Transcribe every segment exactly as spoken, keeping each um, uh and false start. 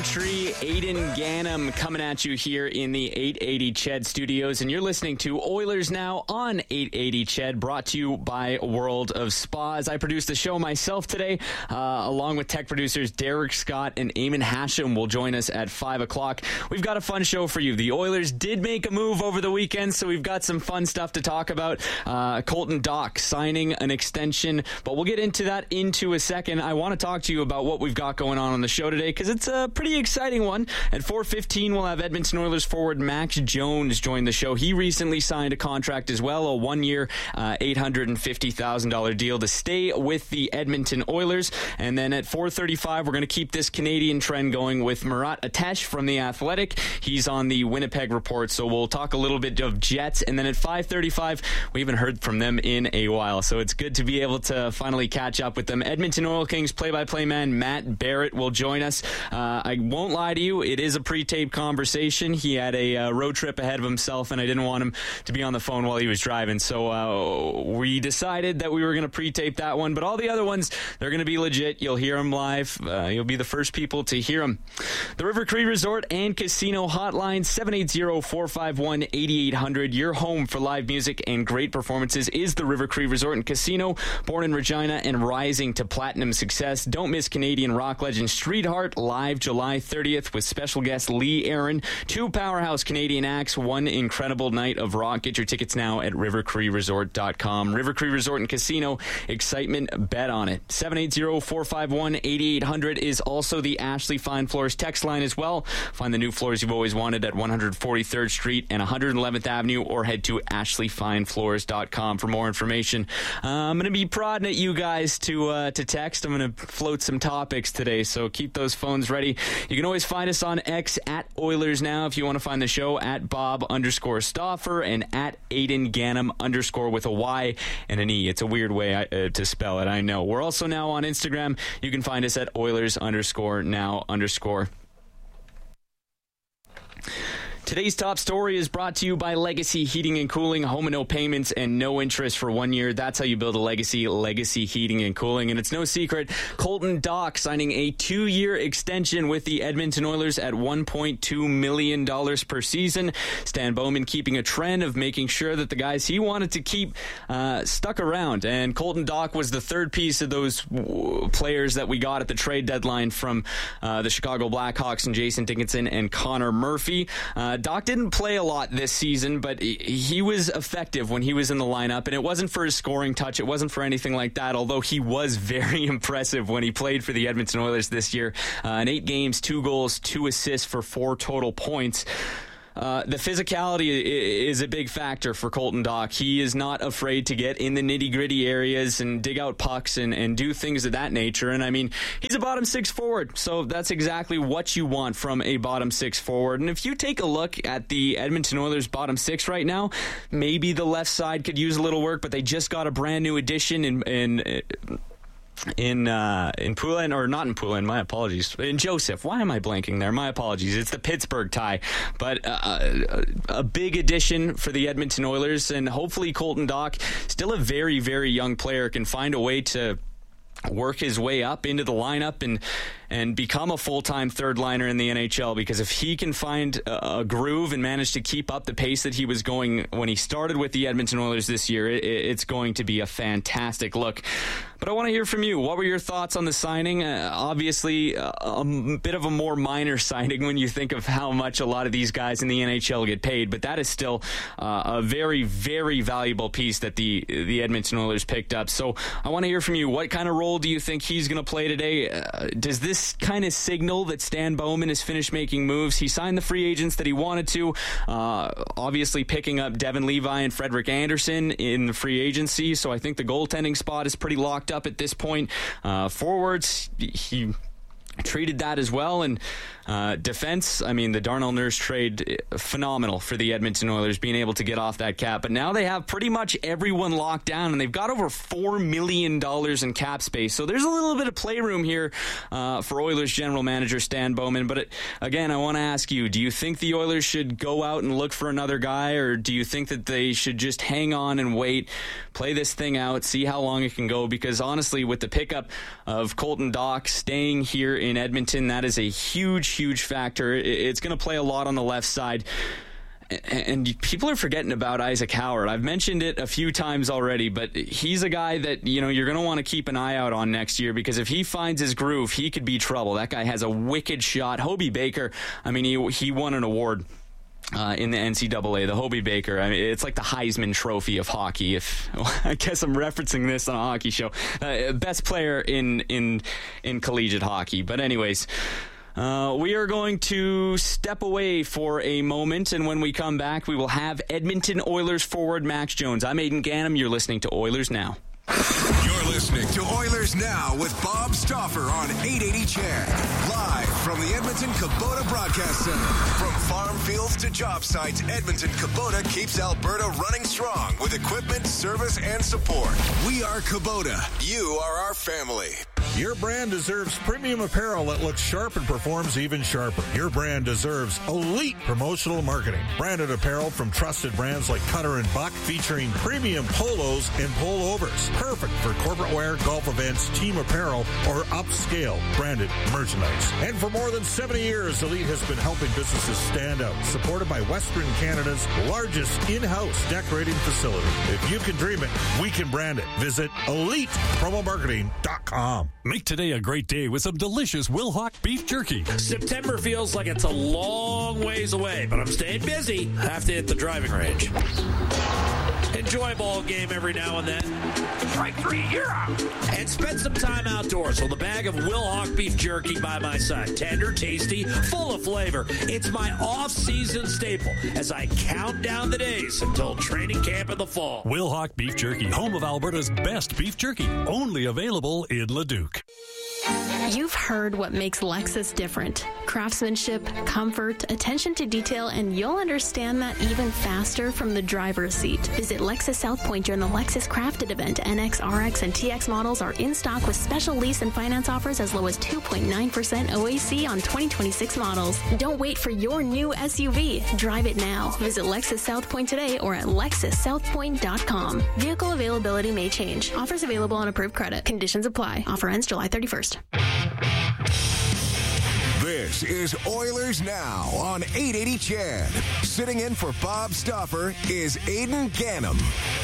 Country, Aiden Gannum coming at you here in the eight eighty C H E D studios, and you're listening to Oilers Now on eight eighty C H E D, brought to you by World of Spas. I produced the show myself today, uh, along with tech producers Derek Scott and Eamon Hashem will join us at five o'clock. We've got a fun show for you. The Oilers did make a move over the weekend, so we've got some fun stuff to talk about. Uh, Colton Dach signing an extension, but we'll get into that into a second. I want to talk to you about what we've got going on on the show today, because it's a pretty exciting one. At four fifteen, we'll have Edmonton Oilers forward Max Jones join the show. He recently signed a contract as well, a one-year, uh, eight hundred fifty thousand dollars deal to stay with the Edmonton Oilers. And then at four thirty-five, we're going to keep this Canadian trend going with Murat Atesh from The Athletic. He's on the Winnipeg Report, so we'll talk a little bit of Jets. And then at five thirty-five, we haven't heard from them in a while, so it's good to be able to finally catch up with them. Edmonton Oil Kings play-by-play man Matt Barrett will join us. Uh, I won't lie to you, it is a pre-taped conversation. He had a uh, road trip ahead of himself, and I didn't want him to be on the phone while he was driving. So uh, we decided that we were going to pre-tape that one, but all the other ones, they're going to be legit. You'll hear them live. Uh, you'll be the first people to hear them. The River Cree Resort and Casino Hotline, seven eight zero, four five one, eight eight zero zero. Your home for live music and great performances is the River Cree Resort and Casino. Born in Regina and rising to platinum success. Don't miss Canadian rock legend Streetheart live July thirtieth with special guest Lee Aaron. Two powerhouse Canadian acts, one incredible night of rock. Get your tickets now at river cree resort dot com. River Cree Resort and Casino. Excitement, bet on it. seven eight zero, four five one, eight eight zero zero is also the Ashley Fine Floors text line as well. Find the new floors you've always wanted at one forty-third Street and one hundred eleventh Avenue, or head to ashley fine floors dot com for more information. Uh, I'm going to be prodding at you guys to uh, to text. I'm going to float some topics today, so keep those phones ready. You can always find us on X at Oilers Now if you want to find the show, at Bob underscore Stauffer and at Aiden Gannum underscore with a Y and an E. It's a weird way uh, to spell it, I know. We're also now on Instagram. You can find us at Oilers underscore now underscore. Today's top story is brought to you by Legacy Heating and Cooling. Home and no payments and no interest for one year. That's how you build a legacy. Legacy Heating and Cooling. And it's no secret, Colton Dach signing a two-year extension with the Edmonton Oilers at one point two million dollars per season. Stan Bowman keeping a trend of making sure that the guys he wanted to keep uh, stuck around. And Colton Dach was the third piece of those w- players that we got at the trade deadline from uh, the Chicago Blackhawks and Jason Dickinson and Connor Murphy. Uh, Dach didn't play a lot this season, but he was effective when he was in the lineup, and it wasn't for his scoring touch. It wasn't for anything like that, although he was very impressive when he played for the Edmonton Oilers this year. Uh, in eight games, two goals, two assists for four total points. Uh, the physicality is a big factor for Colton Dach. He is not afraid to get in the nitty-gritty areas and dig out pucks and, and do things of that nature. And, I mean, he's a bottom six forward, so that's exactly what you want from a bottom six forward. And if you take a look at the Edmonton Oilers' bottom six right now, maybe the left side could use a little work, but they just got a brand-new addition in... in in uh, in Poulin, or not in Poulin, my apologies, in Joseph. Why am I blanking there? My apologies. It's the Pittsburgh tie. But uh, a big addition for the Edmonton Oilers, and hopefully Colton Dach, still a very, very young player, can find a way to work his way up into the lineup and and become a full-time third liner in the N H L, because if he can find a, a groove and manage to keep up the pace that he was going when he started with the Edmonton Oilers this year, it, it's going to be a fantastic look. But I want to hear from you. What were your thoughts on the signing? Uh, obviously, uh, a bit of a more minor signing when you think of how much a lot of these guys in the N H L get paid, but that is still uh, a very, very valuable piece that the the Edmonton Oilers picked up. So I want to hear from you. What kind of role do you think he's going to play today? Uh, does this kind of signal that Stan Bowman has finished making moves? He signed the free agents that he wanted to, uh, obviously picking up Devin Levi and Frederick Anderson in the free agency, so I think the goaltending spot is pretty locked up at this point. Uh, forwards, he treated that as well, and uh, defense, I mean, the Darnell Nurse trade, phenomenal for the Edmonton Oilers, being able to get off that cap. But now they have pretty much everyone locked down, and they've got over four million dollars in cap space. So there's a little bit of playroom here uh, for Oilers general manager Stan Bowman. But it, again, I want to ask you, do you think the Oilers should go out and look for another guy, or do you think that they should just hang on and wait, play this thing out, see how long it can go? Because honestly, with the pickup of Colton Dach staying here in Edmonton. That is a huge, huge factor. It's going to play a lot on the left side. And people are forgetting about Isaac Howard. I've mentioned it a few times already, but he's a guy that, you know, you're going to want to keep an eye out on next year, because if he finds his groove, he could be trouble. That guy has a wicked shot. Hobey Baker, I mean, he he won an award uh, in the N C double A, the Hobey Baker. I mean, it's like the Heisman Trophy of hockey. If well, I guess I'm referencing this on a hockey show. Uh, best player in in in collegiate hockey. But anyways, Uh, we are going to step away for a moment, and when we come back, we will have Edmonton Oilers forward Max Jones. I'm Aidan Gannam. You're listening to Oilers Now. You're listening to Oilers Now with Bob Stauffer on eight eighty C H E D. Live from the Edmonton Kubota Broadcast Center. From farm fields to job sites, Edmonton Kubota keeps Alberta running strong with equipment, service, and support. We are Kubota. You are our family. Your brand deserves premium apparel that looks sharp and performs even sharper. Your brand deserves elite promotional marketing. Branded apparel from trusted brands like Cutter and Buck, featuring premium polos and pullovers. Perfect for corporate wear, golf events, team apparel, or upscale branded merchandise. And for more than seventy years, Elite has been helping businesses stand out, supported by Western Canada's largest in-house decorating facility. If you can dream it, we can brand it. Visit elite promo marketing dot com. Make today a great day with some delicious Wilhauk beef jerky. September feels like it's a long ways away, but I'm staying busy. Have to hit the driving range. Enjoy a ball game every now and then. Strike three, you're out. And spend some time outdoors with a bag of Wilhauk beef jerky by my side. Tender, tasty, full of flavor. It's my off-season staple as I count down the days until training camp in the fall. Wilhauk beef jerky, home of Alberta's best beef jerky. Only available in Leduc. You've heard what makes Lexus different. Craftsmanship, comfort, attention to detail, and you'll understand that even faster from the driver's seat. Visit Lexus South Point during the Lexus Crafted event. N X, R X, and T X models are in stock with special lease and finance offers as low as two point nine percent O A C on twenty twenty-six models. Don't wait for your new S U V. Drive it now. Visit Lexus South Point today or at lexus south point dot com. Vehicle availability may change. Offers available on approved credit. Conditions apply. Offer ends July thirty-first. This is Oilers Now on eight eighty C H E D. Sitting in for Bob Stauffer is Aidan Gannam.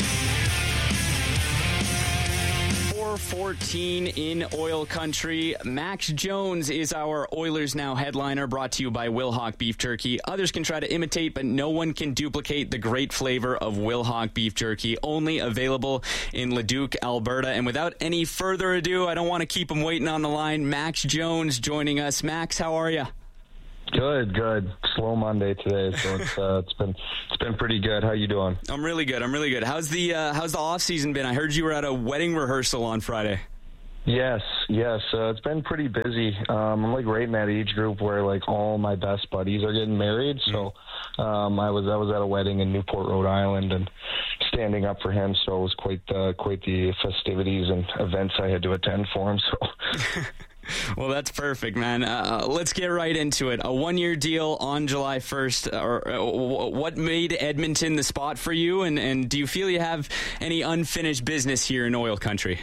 four fourteen in oil country. Max Jones is our Oilers Now headliner, brought to you by Wilhauk Beef Jerky. Others can try to imitate, but no one can duplicate the great flavor of Wilhauk Beef Jerky. Only available in Leduc, Alberta. And without any further ado, I don't want to keep him waiting on the line. Max Jones joining us. Max, how are you? Good, good. Slow Monday today, so it's uh, it's been it's been pretty good. How you doing? I'm really good. I'm really good. How's the uh, how's the off season been? I heard you were at a wedding rehearsal on Friday. Yes, yes. Uh, it's been pretty busy. Um, I'm like right in that age group where like all my best buddies are getting married. So um, I was I was at a wedding in Newport, Rhode Island, and standing up for him. So it was quite uh, quite the festivities and events I had to attend for him. So. Well, that's perfect, man. Uh, let's get right into it. A one-year deal on July first. Or, uh, what made Edmonton the spot for you, and, and do you feel you have any unfinished business here in oil country?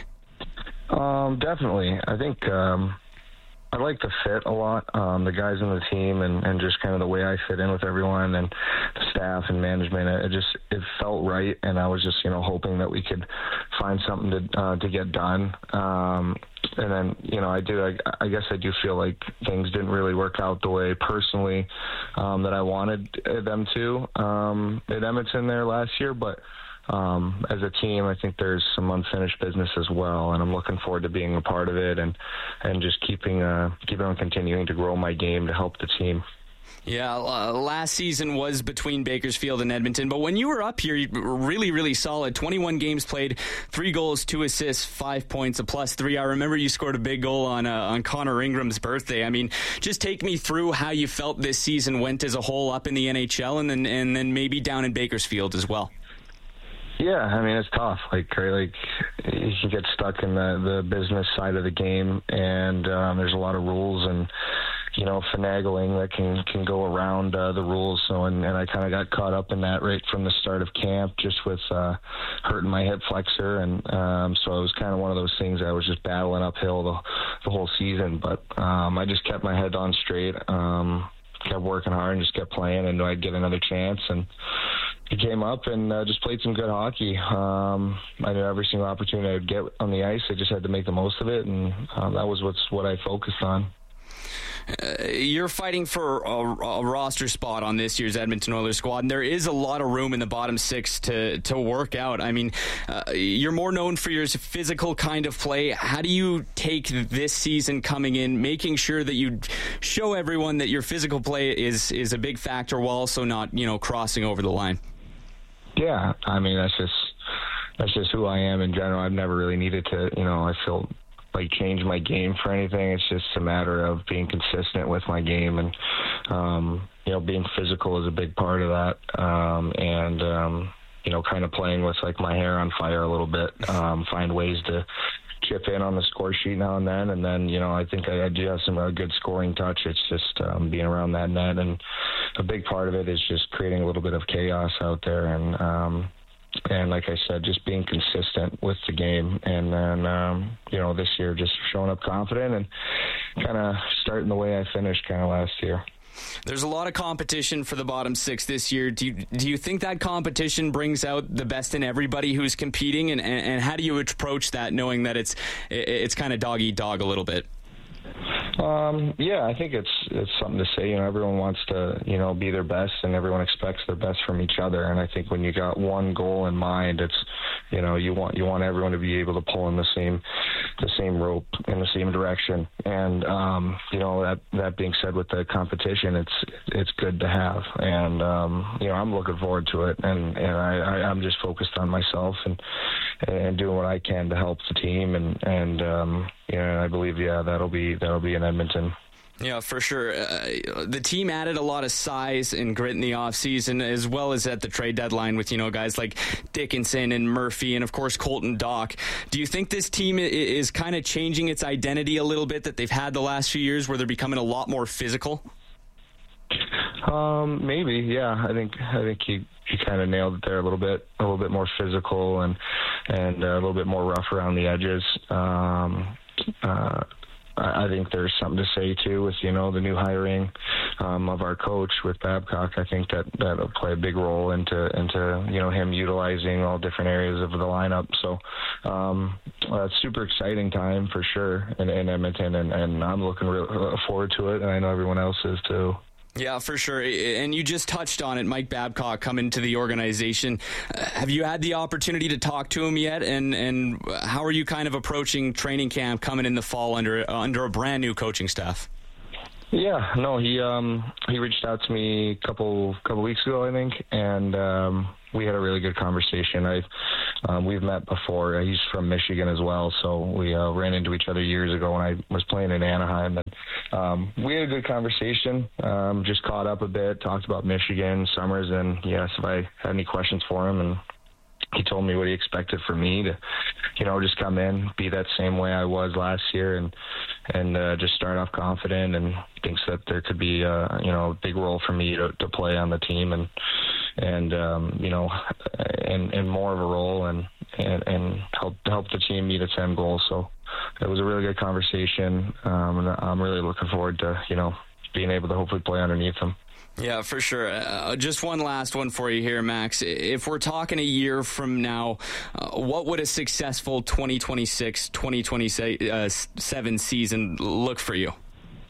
Um, definitely. I think um, I like the fit a lot, um, the guys on the team, and, and just kind of the way I fit in with everyone and the staff and management. It just it felt right, and I was just you know hoping that we could find something to uh, to get done. Um, And then, you know, I do, I, I guess I do feel like things didn't really work out the way personally um, that I wanted them to um, at Edmonton there last year. But um, as a team, I think there's some unfinished business as well. And I'm looking forward to being a part of it and, and just keeping, uh, keeping on continuing to grow my game to help the team. Yeah, uh, last season was between Bakersfield and Edmonton, but when you were up here, you were really, really solid. twenty-one games played, three goals, two assists, five points, a plus three. I remember you scored a big goal on uh, on Connor Ingram's birthday. I mean, just take me through how you felt this season went as a whole up in the N H L and then and then maybe down in Bakersfield as well. Yeah, I mean, it's tough. Like, right, like you can get stuck in the, the business side of the game, and um, there's a lot of rules and you know, finagling that can can go around uh, the rules. So and, and I kind of got caught up in that right from the start of camp, just with uh, hurting my hip flexor, and um, so it was kind of one of those things I was just battling uphill the the whole season. But um, I just kept my head on straight, um, kept working hard, and just kept playing, and knew I'd get another chance. And he came up and uh, just played some good hockey. Um, I knew every single opportunity I would get on the ice, I just had to make the most of it, and um, that was what's what I focused on. Uh, you're fighting for a, a roster spot on this year's Edmonton Oilers squad, and there is a lot of room in the bottom six to, to work out. I mean, uh, you're more known for your physical kind of play. How do you take this season coming in, making sure that you show everyone that your physical play is, is a big factor while also not, you know, crossing over the line? Yeah, I mean, that's just that's just who I am in general. I've never really needed to, you know, I feel like change my game for anything. It's just a matter of being consistent with my game, and um, you know, being physical is a big part of that. Um, and um, you know, kind of playing with like my hair on fire a little bit. Um, find ways to chip in on the score sheet now and then, and then you know, I think I, I do have some uh, good scoring touch. It's just um, being around that net, and a big part of it is just creating a little bit of chaos out there, and um, and like I said, just being consistent with the game. And then um, you know, this year just showing up confident and kind of starting the way I finished kind of last year. There's a lot of competition for the bottom six this year. Do you, do you think that competition brings out the best in everybody who's competing, and, and, and how do you approach that, knowing that it's it's kind of dog eat dog a little bit? Um, yeah, I think it's it's something to say. You know, everyone wants to, you know, be their best, and everyone expects their best from each other. And I think when you got one goal in mind, it's, you know, you want you want everyone to be able to pull in the same the same rope in the same direction. And um, you know, that that being said, with the competition, it's it's good to have. And um, you know, I'm looking forward to it, and and I, I I'm just focused on myself and and doing what I can to help the team. And and um, you know, I believe yeah, that'll be that'll be an Edmonton. Yeah, for sure. Uh, the team added a lot of size and grit in the offseason, as well as at the trade deadline with, you know, guys like Dickinson and Murphy and, of course, Colton Dach. Do you think this team is kind of changing its identity a little bit that they've had the last few years, where they're becoming a lot more physical? Um, maybe, yeah. I think I think you, you kind of nailed it there a little bit, a little bit more physical and and a little bit more rough around the edges. Um, uh, I think there's something to say too with, you know, the new hiring um, of our coach with Babcock. I think that that'll play a big role into into you know, him utilizing all different areas of the lineup. So um, uh, it's super exciting time for sure in, in Edmonton, and, and I'm looking real, forward to it, and I know everyone else is too. Yeah, for sure. And you just touched on it, Mike Babcock coming to the organization. Uh, have you had the opportunity to talk to him yet? And and how are you kind of approaching training camp coming in the fall under uh, under a brand new coaching staff? Yeah, no, he um, he reached out to me a couple couple weeks ago, I think, and um, we had a really good conversation. I um, we've met before. He's from Michigan as well, so we uh, ran into each other years ago when I was playing in Anaheim. And um, we had a good conversation. Um, just caught up a bit, talked about Michigan, Summers, and he asked if I had any questions for him, and he told me what he expected for me to, you know, just come in, be that same way I was last year, and and uh, just start off confident, and thinks that there could be, uh, you know, a big role for me to, to play on the team, and and um, you know, and, and more of a role, and, and and help help the team meet its end goal. So it was a really good conversation, um, and I'm really looking forward to, you know, being able to hopefully play underneath him. Yeah, for sure. Uh, just one last one for you here, Max. If we're talking a year from now, uh, what would a successful twenty twenty-six twenty twenty-seven season look for you?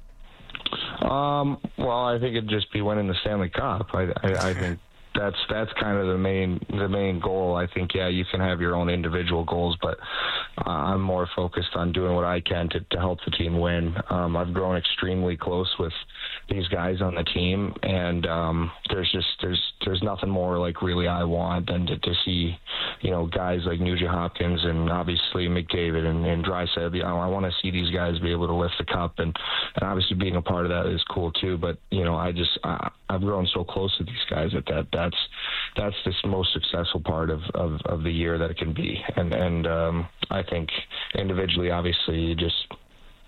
Um, well, I think it'd just be winning the Stanley Cup. I, I, I think that's that's kind of the main the main goal. I think, yeah, you can have your own individual goals, but uh, I'm more focused on doing what I can to, to help the team win. Um, I've grown extremely close with these guys on the team, and um, there's just there's there's nothing more like really I want than to, to see, you know, guys like Nugent Hopkins and obviously McDavid and, and Draisaitl. You know, I want to see these guys be able to lift the cup, and, and obviously being a part of that is cool too. But you know, I just I, I've grown so close to these guys that, that that's that's the most successful part of, of, of the year that it can be. And and um, I think individually, obviously, you just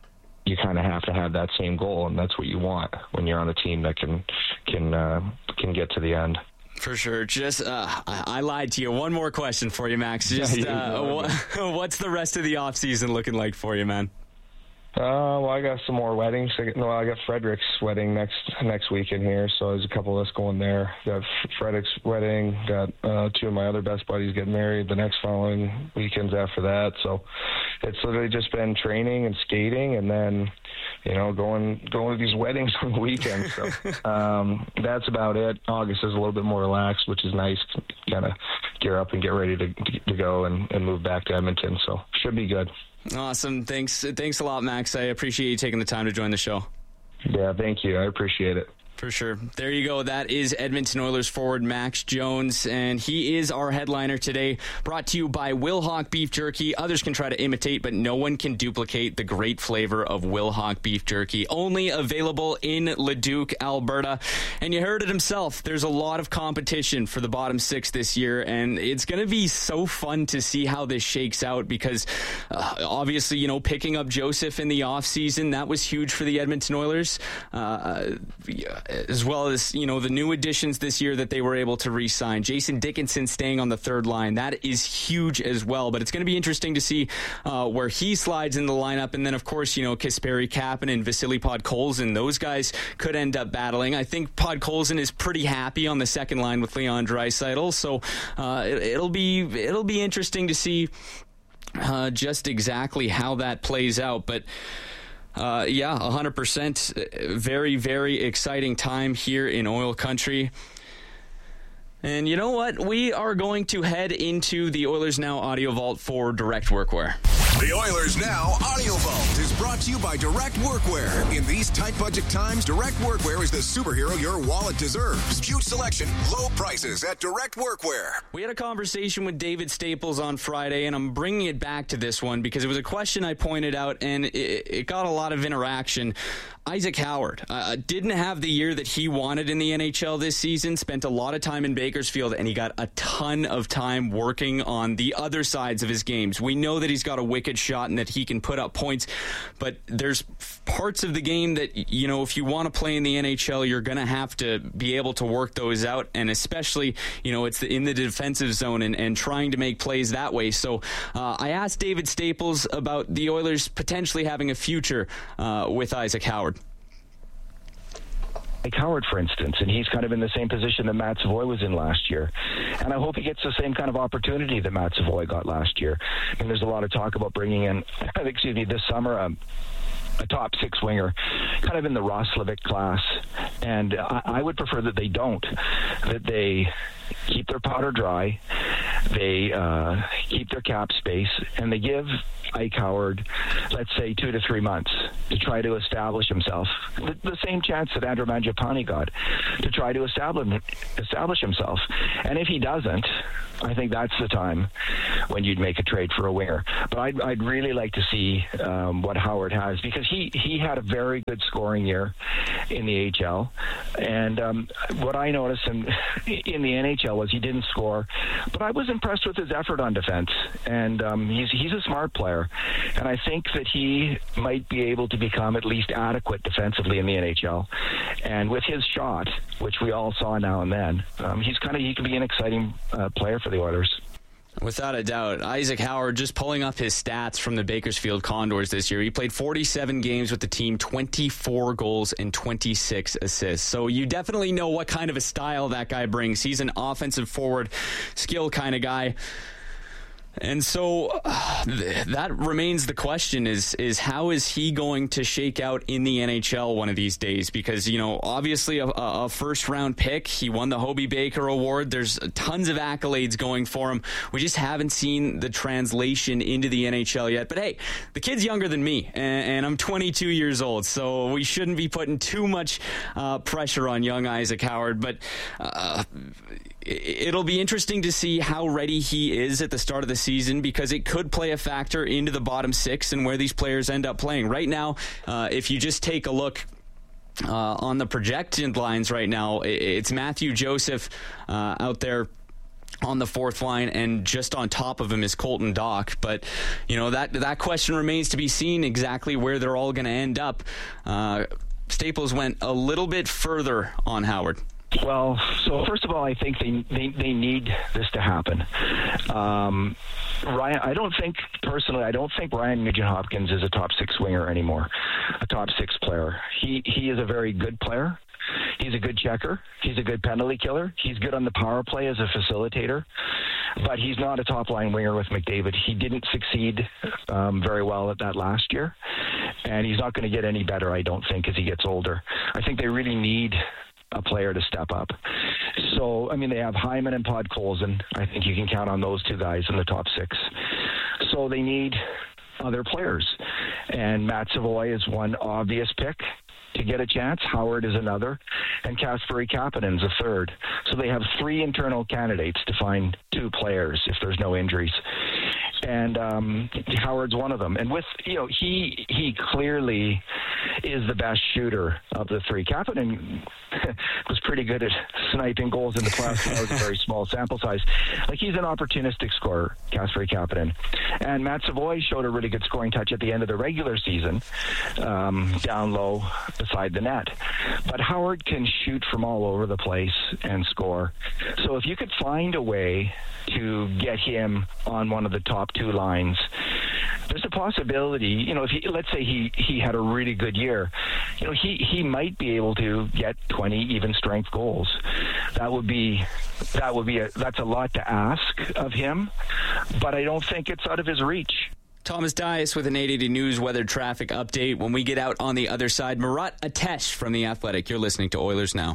you kind of have to have that same goal, and that's what you want when you're on a team that can can uh, can get to the end. For sure. Just, uh, I, I lied to you. One more question for you, Max. Just, uh, what, what's the rest of the off season looking like for you, man? Uh, well, I got some more weddings. I got, no, I got Frederick's wedding next next weekend here, so there's a couple of us going there. Got Frederick's wedding. Got uh, two of my other best buddies getting married the next following weekends after that. So it's literally just been training and skating, and then you know going going to these weddings on the weekends. So um, that's about it. August is a little bit more relaxed, which is nice. Kind of gear up and get ready to to go and, and move back to Edmonton. So should be good. Awesome. Thanks. Thanks a lot, Max. I appreciate you taking the time to join the show. Yeah, thank you. I appreciate it. For sure. There you go. That is Edmonton Oilers forward Max Jones, and he is our headliner today, brought to you by Wilhauk Beef Jerky. Others can try to imitate, but no one can duplicate the great flavor of Wilhauk Beef Jerky. Only available in Leduc, Alberta. And you heard it himself. There's a lot of competition for the bottom six this year, and it's going to be so fun to see how this shakes out because uh, obviously, you know, picking up Joseph in the offseason, that was huge for the Edmonton Oilers. Uh, yeah. As well as, you know, the new additions this year that they were able to re-sign. Jason Dickinson staying on the third line. That is huge as well. But it's going to be interesting to see uh, where he slides in the lineup. And then, of course, you know, Kasperi Kapanen, Vasily Podkolzin, those guys could end up battling. I think Podkolzin is pretty happy on the second line with Leon Draisaitl. So uh, it, it'll be it'll be interesting to see uh, just exactly how that plays out. But Uh, yeah, one hundred percent. Very, very exciting time here in oil country. And you know what? We are going to head into the Oilers Now Audio Vault for Direct Workwear. The Oilers Now Audio Vault is brought to you by Direct Workwear. In these tight budget times, Direct Workwear is the superhero your wallet deserves. Huge selection, low prices at Direct Workwear. We had a conversation with David Staples on Friday, and I'm bringing it back to this one because it was a question I pointed out, and it, it got a lot of interaction. Isaac Howard uh, didn't have the year that he wanted in the N H L this season, spent a lot of time in Bakersfield, and he got a ton of time working on the other sides of his games. We know that he's got a wicked shot and that he can put up points, but there's parts of the game that, you know, if you want to play in the N H L, you're going to have to be able to work those out, and especially, you know, it's the, in the defensive zone and, and trying to make plays that way. So uh, I asked David Staples about the Oilers potentially having a future uh, with Isaac Howard. Like Howard, for instance, and he's kind of in the same position that Matt Savoy was in last year. And I hope he gets the same kind of opportunity that Matt Savoy got last year. And there's a lot of talk about bringing in, excuse me, this summer, um, a top six winger, kind of in the Roslovic class. And I, I would prefer that they don't, that they keep their powder dry, they uh, keep their cap space, and they give Ike Howard, let's say, two to three months to try to establish himself. The, the same chance that Andrew Mangiapane got to try to establish establish himself. And if he doesn't, I think that's the time when you'd make a trade for a winger. But I'd, I'd really like to see um, what Howard has, because he, he had a very good scoring year in the A H L. And um, what I noticed in, in the N H L was he didn't score, but I was impressed with his effort on defense. And um, he's, he's a smart player. And I think that he might be able to become at least adequate defensively in the N H L. And with his shot, which we all saw now and then, um, he's kind of he can be an exciting uh, player for the Oilers. Without a doubt. Isaac Howard, just pulling up his stats from the Bakersfield Condors this year. He played forty-seven games with the team, twenty-four goals and twenty-six assists. So you definitely know what kind of a style that guy brings. He's an offensive forward skill kind of guy. And so uh, th- that remains the question is, is how is he going to shake out in the N H L one of these days? Because, you know, obviously a, a first round pick, he won the Hobey Baker Award. There's tons of accolades going for him. We just haven't seen the translation into the N H L yet. But hey, the kid's younger than me, and, and I'm twenty-two years old, so we shouldn't be putting too much uh, pressure on young Isaac Howard. But uh, it'll be interesting to see how ready he is at the start of the season, because it could play a factor into the bottom six and where these players end up playing. Right now, uh, if you just take a look uh, on the projected lines right now, it's Matthew Joseph uh, out there on the fourth line, and just on top of him is Colton Dach. But, you know, that that question remains to be seen exactly where they're all going to end up. Uh, Staples went a little bit further on Howard. Well, so first of all, I think they they, they need this to happen. Um, Ryan, I don't think, personally, I don't think Ryan Nugent-Hopkins is a top six winger anymore, a top six player. He he is a very good player. He's a good checker. He's a good penalty killer. He's good on the power play as a facilitator, but he's not a top-line winger with McDavid. He didn't succeed um, very well at that last year, and he's not going to get any better, I don't think, as he gets older. I think they really need a player to step up. So, I mean, they have Hyman and Podkolzin. I think you can count on those two guys in the top six. So they need other players, and Matt Savoy is one obvious pick to get a chance. Howard is another, and Kasperi Kapanen's a third. So they have three internal candidates to find two players if there's no injuries. And um, Howard's one of them. And with, you know, he he clearly is the best shooter of the three. Kapanen was pretty good at sniping goals in the playoffs. That was a very small sample size. Like, he's an opportunistic scorer, Kasperi Kapanen. And Matt Savoy showed a really good scoring touch at the end of the regular season, um, down low beside the net. But Howard can shoot from all over the place and score. So if you could find a way to get him on one of the top two lines, there's a possibility, you know, if he, let's say he, he had a really good year, you know, he, he might be able to get twenty even strength goals. That would be, that would be, a, that's a lot to ask of him, but I don't think it's out of his reach. Thomas Dias with an eight eighty News weather traffic update. When we get out on the other side, Murat Atesh from The Athletic. You're listening to Oilers Now.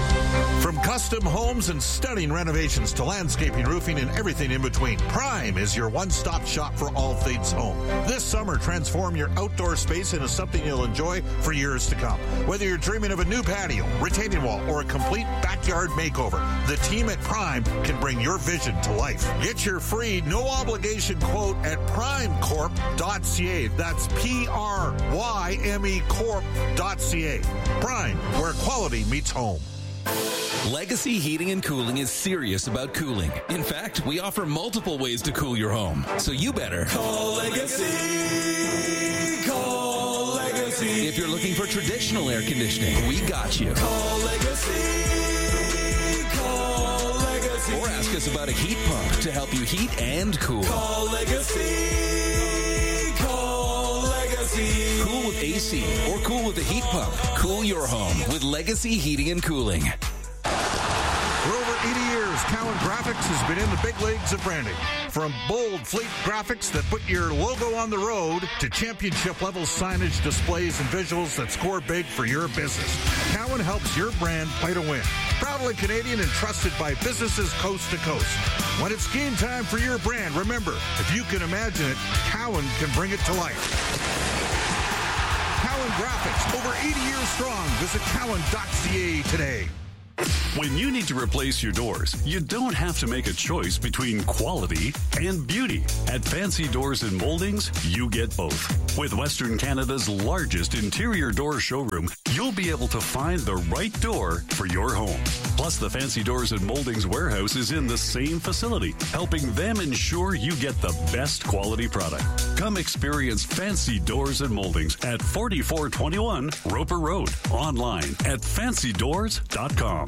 From custom homes and stunning renovations to landscaping, roofing, and everything in between, Prime is your one-stop shop for all things home. This summer, transform your outdoor space into something you'll enjoy for years to come. Whether you're dreaming of a new patio, retaining wall, or a complete backyard makeover, the team at Prime can bring your vision to life. Get your free, no-obligation quote at prime corp dot c a. That's P R Y M E corp dot c a. Prime, where quality meets home. Legacy Heating and Cooling is serious about cooling. In fact, we offer multiple ways to cool your home. So you better call Legacy. Call Legacy. If you're looking for traditional air conditioning, we got you. Call Legacy. Call Legacy. Or ask us about a heat pump to help you heat and cool. Call Legacy. Call Legacy. Cool with A C or cool with a heat pump. Cool your home with Legacy Heating and Cooling. For over eighty years, Cowan Graphics has been in the big leagues of branding. From bold fleet graphics that put your logo on the road to championship-level signage, displays, and visuals that score big for your business, Cowan helps your brand fight a win. Proudly Canadian and trusted by businesses coast to coast. When it's game time for your brand, remember, if you can imagine it, Cowan can bring it to life. Cowan Graphics, over eighty years strong. Visit cowan dot c a today. When you need to replace your doors, you don't have to make a choice between quality and beauty. At Fancy Doors and Moldings, you get both. With Western Canada's largest interior door showroom, you'll be able to find the right door for your home. Plus, the Fancy Doors and Moldings warehouse is in the same facility, helping them ensure you get the best quality product. Come experience Fancy Doors and Moldings at forty-four twenty-one Roper Road. Online at fancy doors dot com.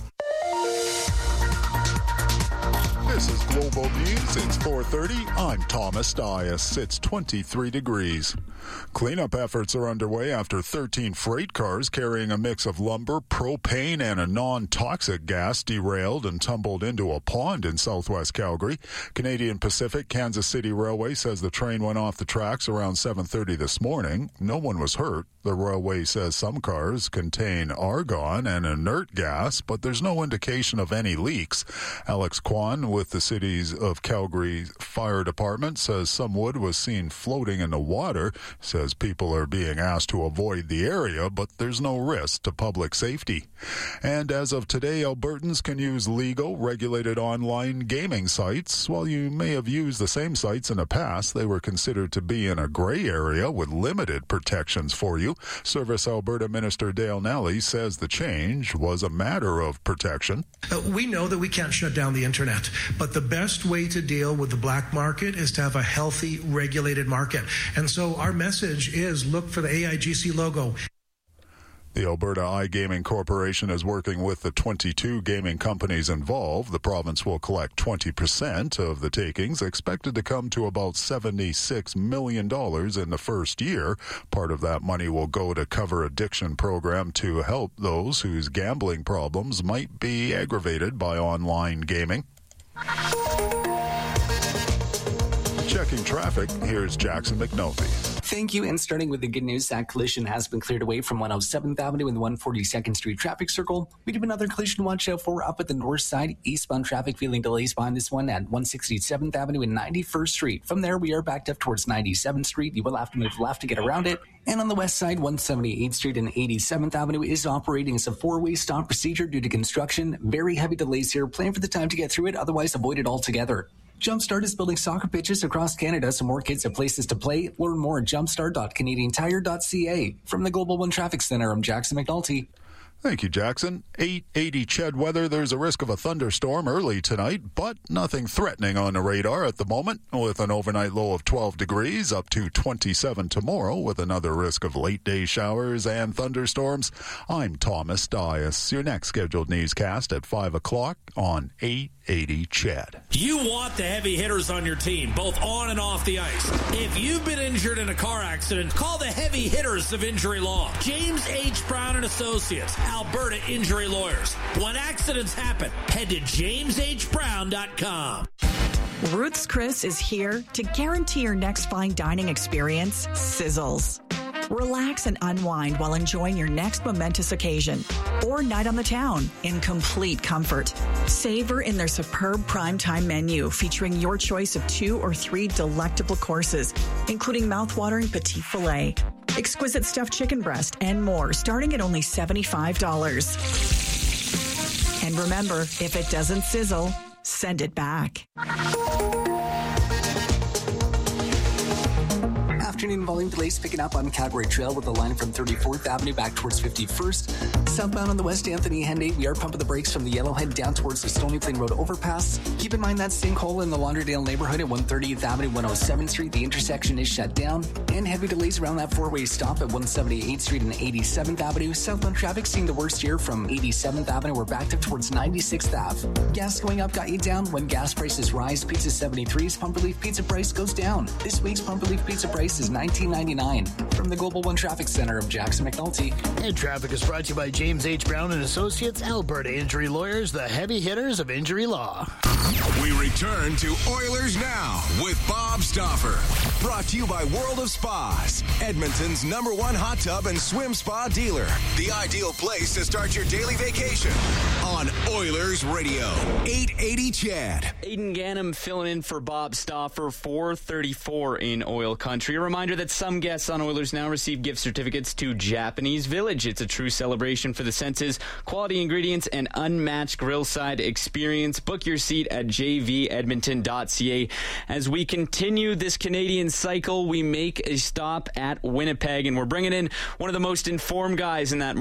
This is Global News. It's four thirty. I'm Thomas Dias. It's twenty-three degrees. Cleanup efforts are underway after thirteen freight cars carrying a mix of lumber, propane, and a non-toxic gas derailed and tumbled into a pond in southwest Calgary. Canadian Pacific Kansas City Railway says the train went off the tracks around seven thirty this morning. No one was hurt. The railway says some cars contain argon and inert gas, but there's no indication of any leaks. Alex Kwan with the cities of Calgary Fire Department says some wood was seen floating in the water. Says people are being asked to avoid the area, but there's no risk to public safety. And as of today, Albertans can use legal, regulated online gaming sites. While you may have used the same sites in the past, they were considered to be in a gray area with limited protections for you. Service Alberta Minister Dale Nally says the change was a matter of protection. Uh, we know that we can't shut down the internet, But the best way to deal with the black market is to have a healthy, regulated market. And so our message is look for the A I G C logo. The Alberta iGaming Corporation is working with the twenty-two gaming companies involved. The province will collect twenty percent of the takings, expected to come to about seventy-six million dollars in the first year. Part of that money will go to cover addiction program to help those whose gambling problems might be aggravated by online gaming. Checking traffic, here's Jackson McNulty. Thank you. And starting with the good news, that collision has been cleared away from one oh seventh Avenue in the one forty-second Street traffic circle. We do another collision watch out for up at the north side. Eastbound traffic feeling delays behind this one at one sixty-seventh Avenue and ninety-first Street. From there, we are backed up towards ninety-seventh Street. You will have to move left to get around it. And on the west side, one seventy-eighth Street and eighty-seventh Avenue is operating as a four-way stop procedure due to construction. Very heavy delays here. Plan for the time to get through it. Otherwise, avoid it altogether. Jumpstart is building soccer pitches across Canada so more kids have places to play. Learn more at jumpstart dot canadian tire dot c a. From the Global One Traffic Center, I'm Jackson McNulty. Thank you, Jackson. eight eighty C H E D weather. There's a risk of a thunderstorm early tonight, but nothing threatening on the radar at the moment, with an overnight low of twelve degrees, up to twenty-seven tomorrow, with another risk of late-day showers and thunderstorms. I'm Thomas Dias. Your next scheduled newscast at five o'clock on eight eighty C H E D. You want the heavy hitters on your team, both on and off the ice. If you've been injured in a car accident, call the heavy hitters of Injury Law. James H. Brown and Associates, Alberta Injury Lawyers. When accidents happen, head to james h brown dot com. Ruth's Chris is here to guarantee your next fine dining experience sizzles. Relax and unwind while enjoying your next momentous occasion or night on the town in complete comfort. Savor in their superb primetime menu featuring your choice of two or three delectable courses, including mouthwatering petit filet, exquisite stuffed chicken breast, and more, starting at only seventy-five dollars. And remember, if it doesn't sizzle, send it back. Afternoon volume delays picking up on Cadbury Trail with the line from thirty-fourth Avenue back towards fifty-first. Southbound on the West Anthony Henday, we are pumping the brakes from the Yellowhead down towards the Stony Plain Road overpass. Keep in mind that sinkhole in the Lauderdale neighborhood at one thirtieth Avenue, one oh seventh Street. The intersection is shut down. And heavy delays around that four-way stop at one seventy-eighth Street and eighty-seventh Avenue. Southbound traffic seeing the worst here from eighty-seventh Avenue. We're backed up towards ninety-sixth Avenue. Gas going up got you down. When gas prices rise, Pizza seventy-three's Pump Relief Pizza price goes down. This week's Pump Relief Pizza price is nineteen ninety-nine. From the Global One Traffic Center, I'm Jackson McNulty. And traffic is brought to you by James H. Brown and Associates, Alberta Injury Lawyers, the heavy hitters of injury law. We return to Oilers Now with Bob Stauffer. Brought to you by World of Spas, Edmonton's number one hot tub and swim spa dealer. The ideal place to start your daily vacation on Oilers Radio, eight eighty C H E D. Aiden Ganem filling in for Bob Stauffer, four thirty-four in Oil Country. A reminder that some guests on Oilers Now receive gift certificates to Japanese Village. It's a true celebration for the senses, quality ingredients, and unmatched grillside experience. Book your seat at j v edmonton dot c a. As we continue this Canadian cycle, we make a stop at Winnipeg, and we're bringing in one of the most informed guys in that